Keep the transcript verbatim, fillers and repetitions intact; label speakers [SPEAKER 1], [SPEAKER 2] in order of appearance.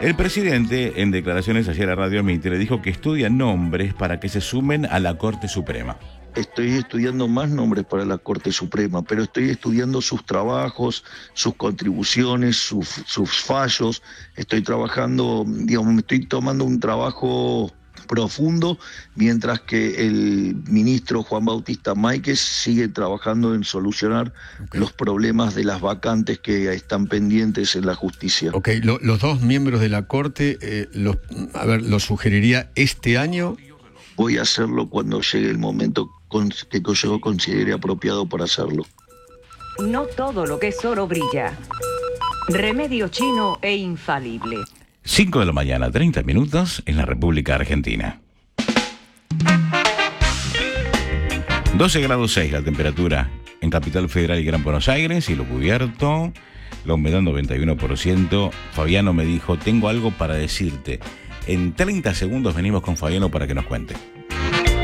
[SPEAKER 1] El presidente, en declaraciones ayer a Radio Mitre, dijo que estudia nombres para que se sumen a la Corte Suprema.
[SPEAKER 2] Estoy estudiando más nombres para la Corte Suprema, pero estoy estudiando sus trabajos, sus contribuciones, sus, sus fallos. Estoy trabajando, digamos, me estoy tomando un trabajo profundo, mientras que el ministro Juan Bautista Máiquez sigue trabajando en solucionar okay. los problemas de las vacantes que están pendientes en la justicia.
[SPEAKER 3] Ok, lo, los dos miembros de la Corte, eh, los, a ver, ¿los sugeriría este año?
[SPEAKER 2] Voy a hacerlo cuando llegue el momento que yo considere apropiado para hacerlo.
[SPEAKER 4] No todo lo que es oro brilla. Remedio chino e infalible.
[SPEAKER 1] cinco de la mañana, treinta minutos en la República Argentina. doce grados seis la temperatura en Capital Federal y Gran Buenos Aires, cielo cubierto, la humedad noventa y uno por ciento. Fabiano me dijo, tengo algo para decirte. En treinta segundos venimos con Fabiano para que nos cuente.